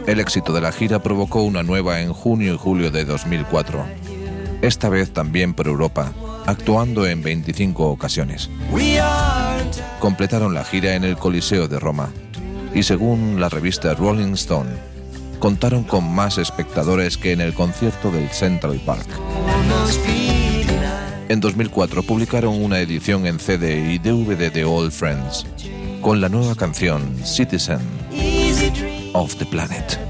El éxito de la gira provocó una nueva en junio y julio de 2004, esta vez también por Europa, actuando en 25 ocasiones. Completaron la gira en el Coliseo de Roma y, según la revista Rolling Stone, contaron con más espectadores que en el concierto del Central Park. En 2004 publicaron una edición en CD y DVD de All Friends, con la nueva canción Citizen of the Planet.